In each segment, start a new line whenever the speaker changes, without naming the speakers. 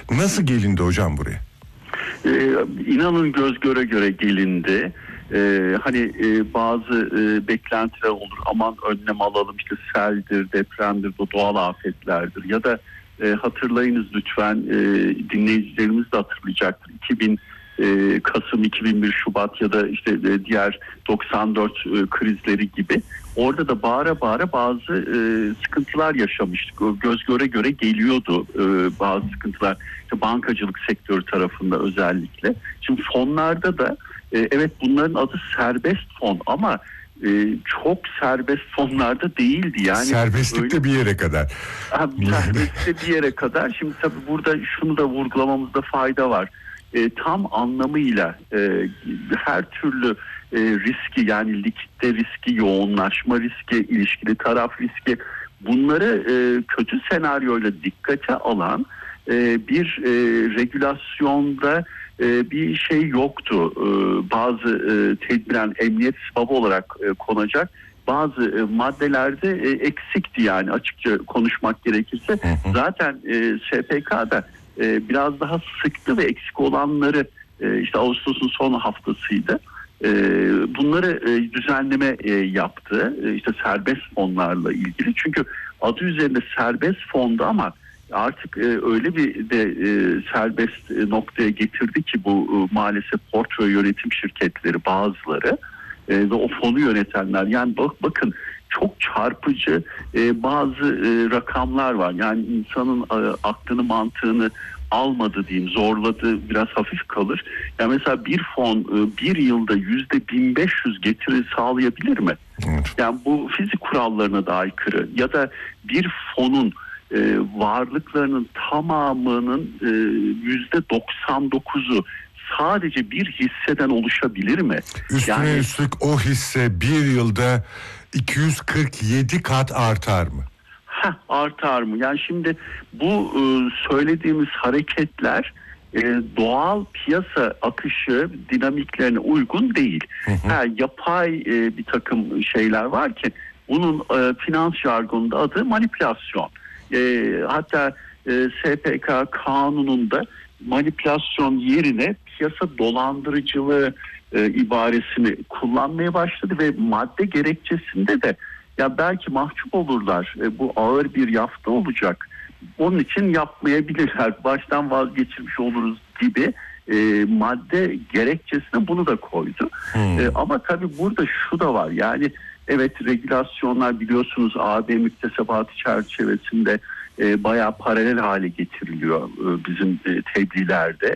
Nasıl gelindi hocam buraya?
İnanın göz göre göre gelindi. Bazı beklentiler olur. Aman önlem alalım, işte seldir, depremdir, bu doğal afetlerdir. Ya da hatırlayınız lütfen, dinleyicilerimiz de hatırlayacaktır. 2000 Kasım, 2001 Şubat ya da işte diğer 94 krizleri gibi. Orada da bağıra bağıra bazı sıkıntılar yaşamıştık. Göz göre göre geliyordu bazı sıkıntılar. İşte bankacılık sektörü tarafında özellikle. Şimdi fonlarda da evet, bunların adı serbest fon ama çok serbest fonlarda değildi. Yani
Serbestlik de bir yere kadar.
Serbestlik bir yere kadar. Şimdi tabii burada şunu da vurgulamamızda fayda var. Tam anlamıyla her türlü riski, yani likitte riski, yoğunlaşma riski, ilişkili taraf riski, bunları kötü senaryoyla dikkate alan bir regülasyonda bir şey yoktu. Bazı tedbiren emniyet sıvabı olarak konacak bazı maddelerde eksikti, yani açıkça konuşmak gerekirse. Zaten SPK'da biraz daha sıktı ve eksik olanları işte Ağustos'un son haftasıydı. Bunları düzenleme yaptı. İşte serbest fonlarla ilgili. Çünkü adı üzerinde serbest fondu ama artık öyle bir de serbest noktaya getirdi ki bu maalesef portföy yönetim şirketleri bazıları ve o fonu yönetenler. Yani bakın, çok çarpıcı bazı rakamlar var. Yani insanın aklını mantığını almadı diyeyim, zorladı, biraz hafif kalır. Yani mesela bir fon bir yılda %1500 getiri sağlayabilir mi?
Evet.
Yani bu fizik kurallarına da aykırı. Ya da bir fonun varlıklarının tamamının %99'u sadece bir hisseden oluşabilir mi?
Üstüne üstlük o hisse bir yılda 247 kat artar mı?
Artar mı? Yani şimdi bu söylediğimiz hareketler doğal piyasa akışı dinamiklerine uygun değil. Yapay bir takım şeyler var ki bunun finans jargonunda adı manipülasyon. Hatta SPK kanununda manipülasyon yerine piyasa dolandırıcılığı ibaresini kullanmaya başladı ve madde gerekçesinde de ya belki mahcup olurlar, bu ağır bir yafta olacak, onun için yapmayabilirler, baştan vazgeçirmiş oluruz gibi madde gerekçesine bunu da koydu. Ama tabii burada şu da var, yani evet, regülasyonlar biliyorsunuz AB müktesebatı çerçevesinde bayağı paralel hale getiriliyor bizim tebliğlerde.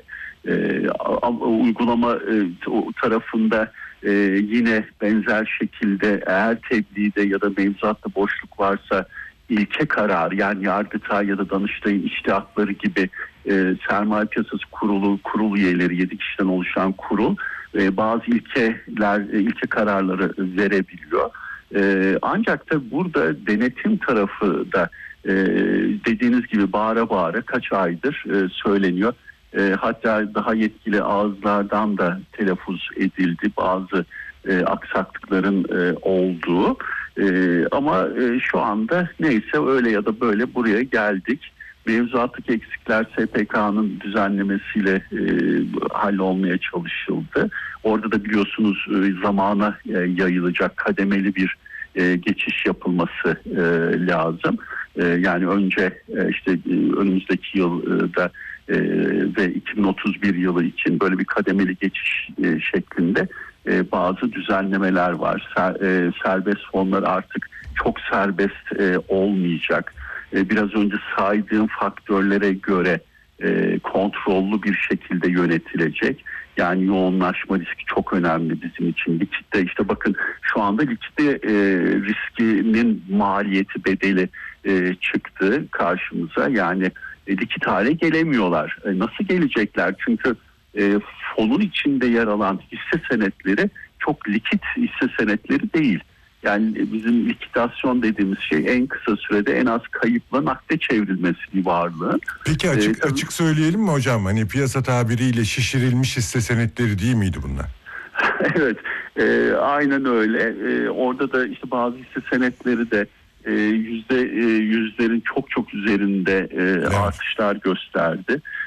Uygulama tarafında yine benzer şekilde eğer tebliğde ya da mevzuatta boşluk varsa ilke karar, yani Yargıtay ya da Danıştay'ın içtihatları gibi sermaye piyasası kurul üyeleri 7 kişiden oluşan kurul bazı ilke kararları verebiliyor. Ancak da burada denetim tarafı da dediğiniz gibi bağıra bağıra kaç aydır söyleniyor. Hatta daha yetkili ağızlardan da telaffuz edildi bazı aksaklıkların olduğu. Ama şu anda neyse, öyle ya da böyle buraya geldik. Mevzuattaki eksikler SPK'nın düzenlemesiyle hallolmaya çalışıldı. Orada da biliyorsunuz zamana yayılacak kademeli bir geçiş yapılması lazım. Yani önce işte önümüzdeki yılda ve 2031 yılı için böyle bir kademeli geçiş şeklinde bazı düzenlemeler var. Serbest fonlar artık çok serbest olmayacak. Biraz önce saydığım faktörlere göre kontrollü bir şekilde yönetilecek. Yani yoğunlaşma riski çok önemli bizim için. Likitte işte bakın, şu anda likitte riskinin maliyeti, bedeli çıktı karşımıza. Yani likit hale gelemiyorlar. Nasıl gelecekler? Çünkü fonun içinde yer alan hisse senetleri çok likit hisse senetleri değil. Yani bizim likidasyon dediğimiz şey en kısa sürede en az kayıpla nakde çevrilmesi bir varlığın.
Peki açık söyleyelim mi hocam? Hani piyasa tabiriyle şişirilmiş hisse senetleri değil miydi bunlar?
Evet, aynen öyle. Orada da işte bazı hisse senetleri de %100'lerin çok üzerinde artışlar gösterdi.